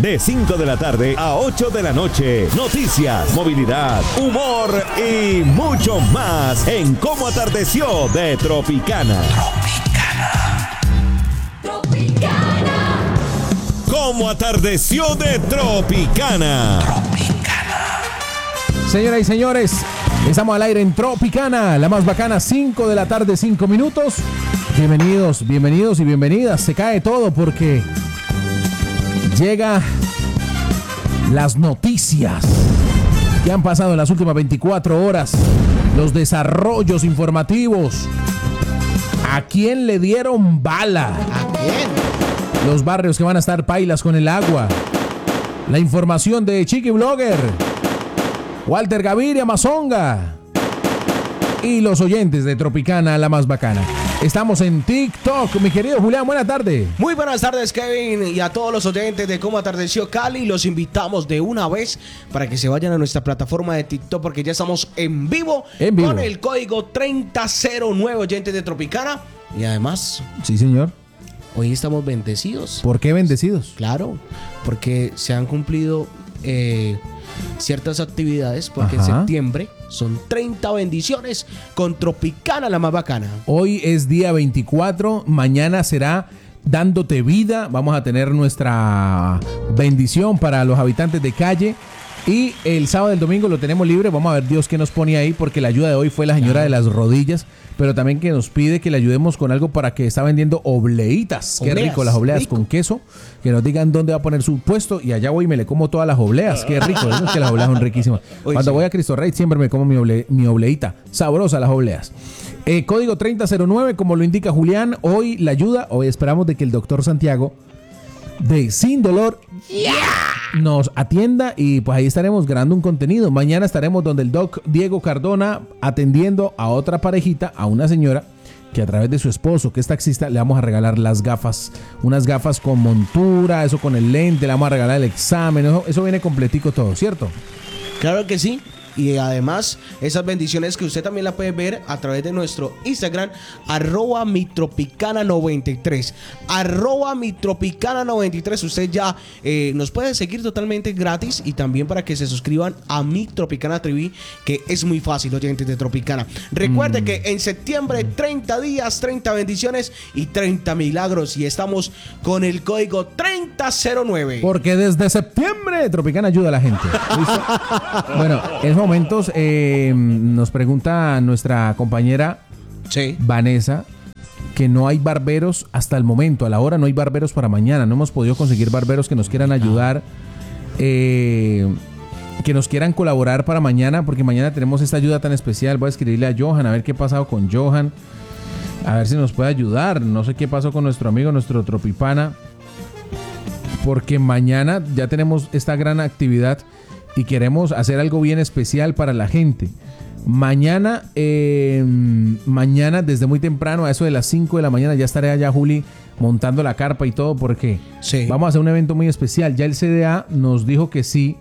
de 5 de la tarde a 8 de la noche. Noticias, movilidad, humor y mucho más en Cómo Atardeció de Tropicana. Cómo Atardeció de Tropicana. Señoras y señores, estamos al aire en Tropicana, la más bacana, 5 de la tarde, 5 minutos. Bienvenidos, bienvenidos y bienvenidas. Se cae todo porque llega las noticias que han pasado en las últimas 24 horas, los desarrollos informativos. ¿A quién le dieron bala? ¿A quién? Los barrios que van a estar pailas con el agua. La información de Chiqui Blogger, Walter Gaviria Mazonga y los oyentes de Tropicana, la más bacana. Estamos en TikTok, mi querido Julián, buena tarde. Muy buenas tardes, Kevin, y a todos los oyentes de Cómo Atardeció Cali. Los invitamos de una vez para que se vayan a nuestra plataforma de TikTok, porque ya estamos en vivo con el código 3009, oyentes de Tropicana. Y además, sí, señor, hoy estamos bendecidos. ¿Por qué bendecidos? Claro, porque se han cumplido ciertas actividades, porque en septiembre son 30 bendiciones con Tropicana, la más bacana. Hoy es día 24, mañana será Dándote Vida. Vamos a tener nuestra bendición para los habitantes de calle. Y el sábado y el domingo lo tenemos libre. Vamos a ver Dios qué nos pone ahí, porque la ayuda de hoy fue la señora de las rodillas, pero también que nos pide que le ayudemos con algo para que está vendiendo obleitas. Qué rico, las obleas con queso. Que nos digan dónde va a poner su puesto y allá voy y me le como todas las obleas. Qué rico, es que las obleas son riquísimas. Cuando voy a Cristo Rey siempre me como mi obleita. Sabrosa las obleas. Código 3009, como lo indica Julián, hoy la ayuda. Hoy esperamos de que el doctor Santiago de Sin Dolor nos atienda y pues ahí estaremos grabando un contenido. Mañana estaremos donde el doc Diego Cardona atendiendo a otra parejita, a una señora que a través de su esposo, que es taxista, le vamos a regalar las gafas, unas gafas con montura, eso con el lente, le vamos a regalar el examen, eso viene completico todo, ¿cierto? Claro que sí. Y además, esas bendiciones que usted también la puede ver a través de nuestro Instagram, @mitropicana93. @mitropicana93. Usted ya nos puede seguir totalmente gratis, y también para que se suscriban a Mi Tropicana TV, que es muy fácil, oyentes de Tropicana. Recuerde que en septiembre, 30 días, 30 bendiciones y 30 milagros. Y estamos con el código 3009. Porque desde septiembre Tropicana ayuda a la gente. ¿Listo? Bueno, en momentos nos pregunta nuestra compañera Vanessa que no hay barberos hasta el momento. A la hora no hay barberos para mañana. No hemos podido conseguir barberos que nos quieran ayudar, que nos quieran colaborar para mañana, porque mañana tenemos esta ayuda tan especial. Voy a escribirle a Johan a ver qué ha pasado con Johan, a ver si nos puede ayudar. No sé qué pasó con nuestro amigo, nuestro Tropipana, porque mañana ya tenemos esta gran actividad y queremos hacer algo bien especial para la gente. Mañana desde muy temprano, a eso de las 5 de la mañana, ya estaré allá, Juli, montando la carpa y todo, porque vamos a hacer un evento muy especial. Ya el CDA nos dijo que sí.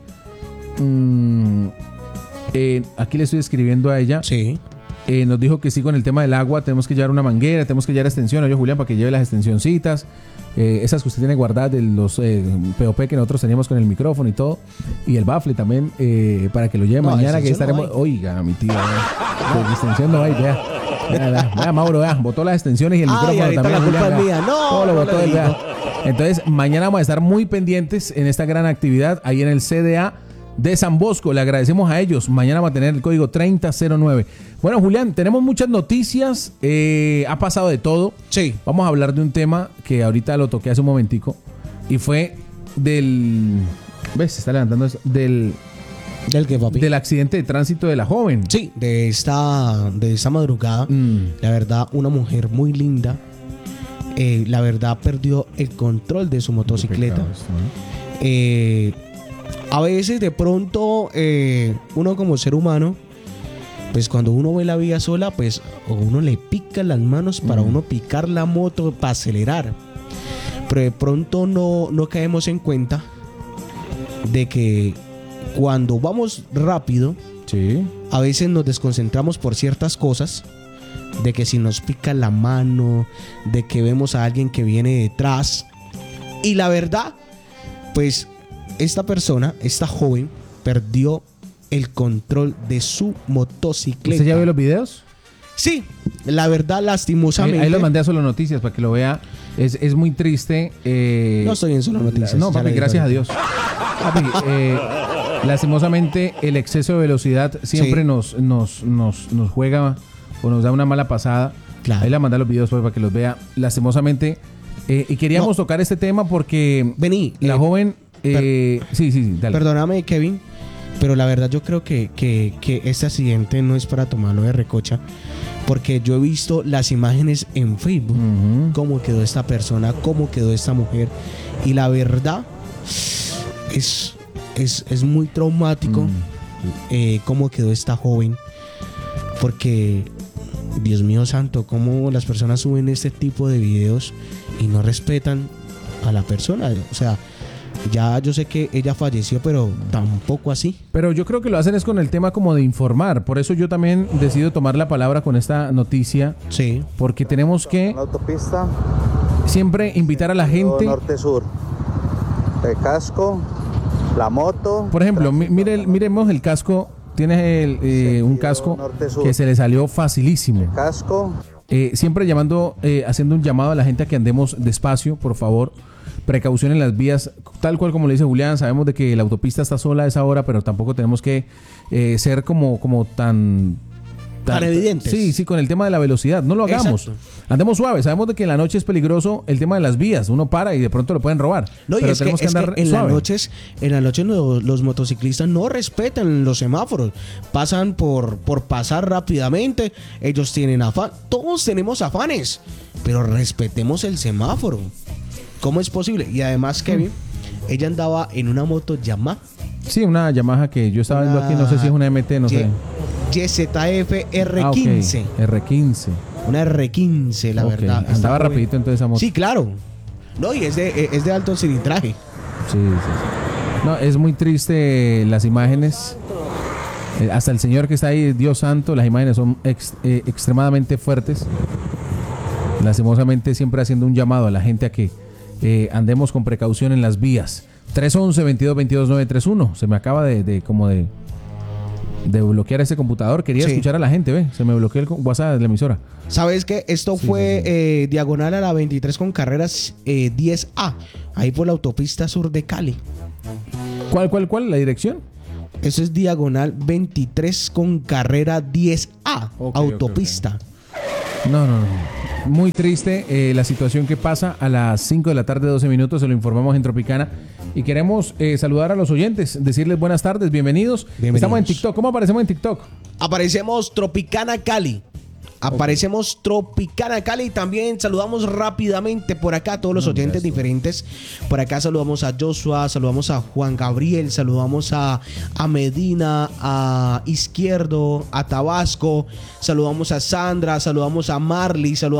Aquí le estoy escribiendo a ella. Nos dijo que sí con el tema del agua. Tenemos que llevar una manguera, tenemos que llevar extensión. Oye, Julián, para que lleve las extensioncitas. Esas que usted tiene guardadas de los POP que nosotros teníamos con el micrófono y todo. Y el baffle también, para que lo lleve mañana, que estaremos... Oiga, mi tío, de extensión no hay, vea, Mauro, vea, botó las extensiones y el micrófono también. La culpa es mía. Todo lo botó él, vea. Entonces, mañana vamos a estar muy pendientes en esta gran actividad ahí en el CDA de San Bosco. Le agradecemos a ellos. Mañana va a tener el código 3009. Bueno, Julián, tenemos muchas noticias. Ha pasado de todo. Vamos a hablar de un tema que ahorita lo toqué hace un momentico, y fue del... ¿Ves? Se está levantando eso. ¿Del qué, papi? Del accidente de tránsito de la joven. Sí, de esta madrugada. La verdad, una mujer muy linda. La verdad, perdió el control de su motocicleta. A veces, de pronto, uno como ser humano, pues cuando uno ve la vía sola, pues o uno le pica las manos para uno picar la moto para acelerar. Pero de pronto no caemos en cuenta de que cuando vamos rápido, a veces nos desconcentramos por ciertas cosas, de que si nos pica la mano, de que vemos a alguien que viene detrás. Y la verdad, pues esta persona, esta joven, perdió el control de su motocicleta. ¿Usted ya vio los videos? Sí, la verdad, lastimosamente. Ahí lo mandé a Solo Noticias para que lo vea. Es muy triste. No estoy en Solo Noticias. No, ya papi, le gracias a digo. Dios. Papi, lastimosamente el exceso de velocidad siempre Sí. nos juega o nos da una mala pasada. Claro. Ahí le mandé los videos pues, para que los vea. Lastimosamente. Y queríamos tocar este tema porque Vení. la joven... sí, dale. Perdóname, Kevin, pero la verdad yo creo que este accidente no es para tomarlo de recocha, porque yo he visto las imágenes en Facebook, Ujú. cómo quedó esta persona, cómo quedó esta mujer, y la verdad es muy traumático cómo quedó esta joven, porque Dios mío santo, cómo las personas suben este tipo de videos y no respetan a la persona. O sea, ya yo sé que ella falleció, pero tampoco así. Pero yo creo que lo hacen es con el tema como de informar. Por eso yo también decido tomar la palabra con esta noticia. Sí. Porque tenemos que La autopista siempre invitar a la gente. norte-sur. El casco, la moto. Por ejemplo, miremos el casco. Tienes un casco norte-sur. que se le salió facilísimo. Casco. Siempre haciendo un llamado a la gente a que andemos despacio, por favor. Precaución en las vías, tal cual como le dice Julián. Sabemos de que la autopista está sola a esa hora, pero tampoco tenemos que ser como tan evidentes. Sí, con el tema de la velocidad. No lo hagamos. Exacto. Andemos suave. Sabemos de que en la noche es peligroso el tema de las vías. Uno para y de pronto lo pueden robar. No, y pero es que, tenemos que andar en suave. las noches los motociclistas no respetan los semáforos. Pasan por pasar rápidamente. Ellos tienen afán. Todos tenemos afanes. Pero respetemos el semáforo. ¿Cómo es posible? Y además, Kevin, ella andaba en una moto Yamaha. Sí, una Yamaha que yo estaba viendo aquí. No sé si es una MT, no sé. YZF R15. Ah, ok. R15. Una R15, la Ok, verdad. andaba Esta joven- rapidito entonces esa moto. Sí, claro. No, y es de alto cilindraje. Sí. No, es muy triste las imágenes. Hasta el señor que está ahí, Dios santo, las imágenes son extremadamente fuertes. Lastimosamente siempre haciendo un llamado a la gente a que andemos con precaución en las vías. 311-2222-931. Se me acaba de bloquear ese computador. Quería Sí. escuchar a la gente, ve. Se me bloqueó el WhatsApp de la emisora. ¿Sabes qué? Esto fue diagonal a la 23 con carreras 10A. Ahí por la autopista sur de Cali. ¿Cuál? ¿La dirección? Eso es diagonal 23 con carrera 10A. Ok, autopista. No. Muy triste la situación que pasa a las 5 de la tarde, 12 minutos. Se lo informamos en Tropicana. Y queremos saludar a los oyentes, decirles buenas tardes, bienvenidos. Estamos en TikTok. ¿Cómo aparecemos en TikTok? Aparecemos Tropicana Cali. Aparecemos Tropicana Cali. Y también saludamos rápidamente por acá a todos los oyentes diferentes. Por acá saludamos a Joshua, saludamos a Juan Gabriel, saludamos a Medina, a Izquierdo, a Tabasco, saludamos a Sandra, saludamos a Marley, saludamos